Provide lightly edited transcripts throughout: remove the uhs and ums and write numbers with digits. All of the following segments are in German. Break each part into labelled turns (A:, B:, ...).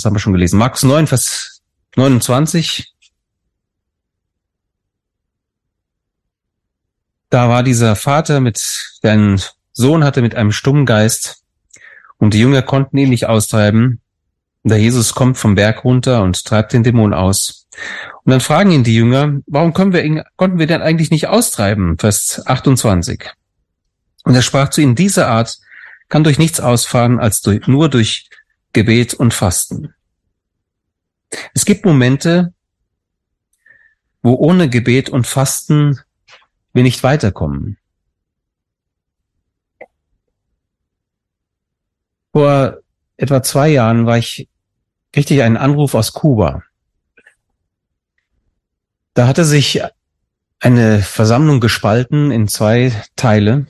A: das haben wir schon gelesen. Markus 9, Vers 29. Da war dieser Vater, der einen Sohn hatte mit einem stummen Geist, und die Jünger konnten ihn nicht austreiben. Und der Jesus kommt vom Berg runter und treibt den Dämon aus. Und dann fragen ihn die Jünger, warum konnten wir denn eigentlich nicht austreiben? Vers 28. Und er sprach zu ihnen, diese Art kann durch nichts ausfahren, als nur durch Gebet und Fasten. Es gibt Momente, wo ohne Gebet und Fasten wir nicht weiterkommen. Vor etwa 2 Jahren kriegte ich einen Anruf aus Kuba. Da hatte sich eine Versammlung gespalten in 2 Teile.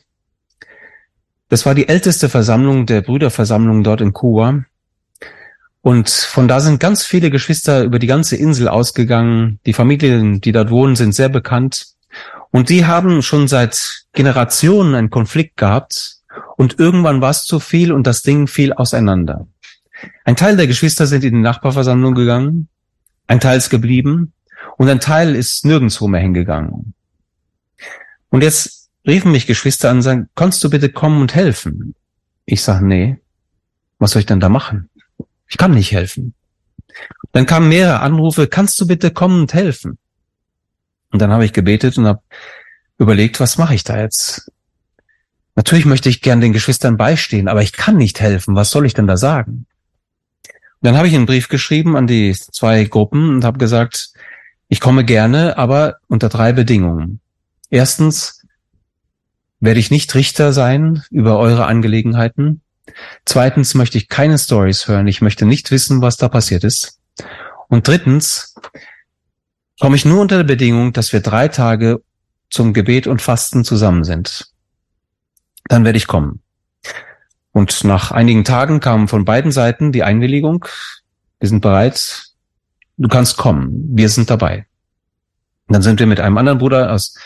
A: Das war die älteste Versammlung der Brüderversammlung dort in Kuba. Und von da sind ganz viele Geschwister über die ganze Insel ausgegangen. Die Familien, die dort wohnen, sind sehr bekannt. Und die haben schon seit Generationen einen Konflikt gehabt. Und irgendwann war es zu viel und das Ding fiel auseinander. Ein Teil der Geschwister sind in die Nachbarversammlung gegangen. Ein Teil ist geblieben. Und ein Teil ist nirgendwo mehr hingegangen. Und jetzt riefen mich Geschwister an und sagen, kannst du bitte kommen und helfen? Ich sage, nee, was soll ich denn da machen? Ich kann nicht helfen. Dann kamen mehrere Anrufe, kannst du bitte kommen und helfen? Und dann habe ich gebetet und habe überlegt, was mache ich da jetzt? Natürlich möchte ich gern den Geschwistern beistehen, aber ich kann nicht helfen. Was soll ich denn da sagen? Und dann habe ich einen Brief geschrieben an die 2 Gruppen und habe gesagt, ich komme gerne, aber unter 3 Bedingungen. Erstens werde ich nicht Richter sein über eure Angelegenheiten. Zweitens möchte ich keine Stories hören. Ich möchte nicht wissen, was da passiert ist. Und drittens komme ich nur unter der Bedingung, dass wir 3 Tage zum Gebet und Fasten zusammen sind. Dann werde ich kommen. Und nach einigen Tagen kam von beiden Seiten die Einwilligung. Wir sind bereit. Du kannst kommen. Wir sind dabei. Und dann sind wir mit einem anderen Bruder aus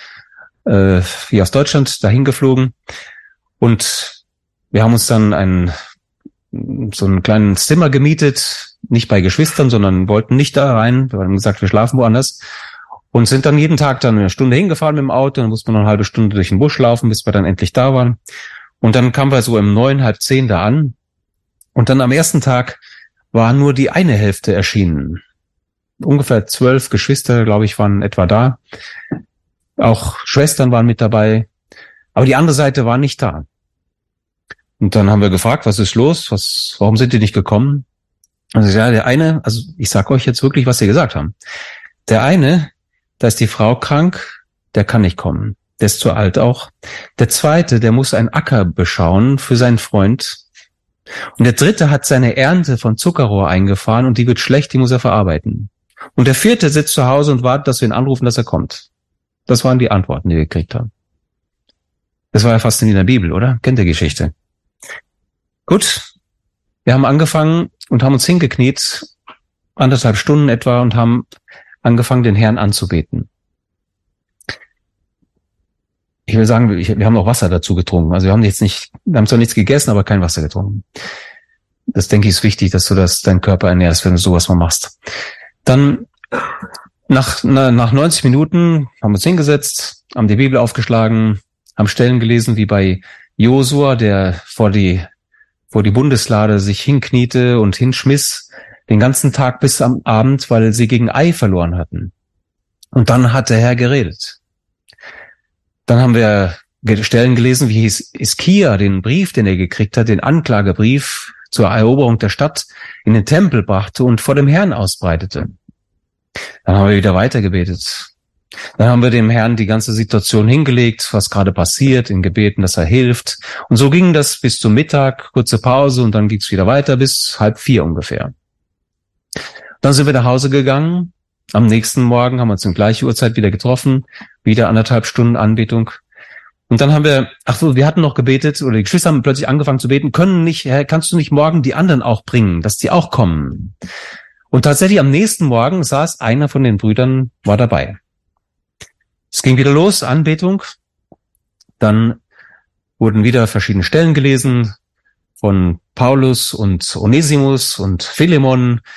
A: Deutschland dahin geflogen. Und wir haben uns dann so ein kleines Zimmer gemietet. Nicht bei Geschwistern, sondern wollten nicht da rein. Wir haben gesagt, wir schlafen woanders. Und sind dann jeden Tag dann 1 Stunde hingefahren mit dem Auto. Dann musste man noch 1 halbe Stunde durch den Busch laufen, bis wir dann endlich da waren. Und dann kamen wir so um 9, halb 10 da an. Und dann am ersten Tag war nur die eine Hälfte erschienen. Ungefähr 12 Geschwister, glaube ich, waren etwa da. Auch Schwestern waren mit dabei. Aber die andere Seite war nicht da. Und dann haben wir gefragt, was ist los? Warum sind die nicht gekommen? Also ja, der eine, also ich sag euch jetzt wirklich, was sie gesagt haben. Der eine, da ist die Frau krank, der kann nicht kommen. Der ist zu alt auch. Der zweite, der muss einen Acker beschauen für seinen Freund. Und der dritte hat seine Ernte von Zuckerrohr eingefahren und die wird schlecht, die muss er verarbeiten. Und der vierte sitzt zu Hause und wartet, dass wir ihn anrufen, dass er kommt. Das waren die Antworten, die wir gekriegt haben. Das war ja fast in der Bibel, oder? Kennt ihr Geschichte? Gut, wir haben angefangen und haben uns hingekniet, 1,5 Stunden etwa, und haben angefangen, den Herrn anzubeten. Ich will sagen, wir haben noch Wasser dazu getrunken. Also wir haben zwar nichts gegessen, aber kein Wasser getrunken. Das, denke ich, ist wichtig, dass du deinen Körper ernährst, wenn du sowas mal machst. Dann nach 90 Minuten haben wir uns hingesetzt, haben die Bibel aufgeschlagen, haben Stellen gelesen, wie bei Josua, der vor die Bundeslade sich hinkniete und hinschmiss, den ganzen Tag bis am Abend, weil sie gegen Ai verloren hatten. Und dann hat der Herr geredet. Dann haben wir Stellen gelesen, wie Hiskia den Brief, den er gekriegt hat, den Anklagebrief zur Eroberung der Stadt, in den Tempel brachte und vor dem Herrn ausbreitete. Dann haben wir wieder weitergebetet. Dann haben wir dem Herrn die ganze Situation hingelegt, was gerade passiert, in Gebeten, dass er hilft. Und so ging das bis zum Mittag, kurze Pause, und dann ging es wieder weiter bis 3:30 ungefähr. Dann sind wir nach Hause gegangen. Am nächsten Morgen haben wir uns um gleiche Uhrzeit wieder getroffen, wieder 1,5 Stunden Anbetung. Und dann haben wir hatten noch gebetet, oder die Geschwister haben plötzlich angefangen zu beten, Herr, kannst du nicht morgen die anderen auch bringen, dass die auch kommen? Und tatsächlich am nächsten Morgen saß einer von den Brüdern, war dabei. Es ging wieder los, Anbetung. Dann wurden wieder verschiedene Stellen gelesen von Paulus und Onesimus und Philemon.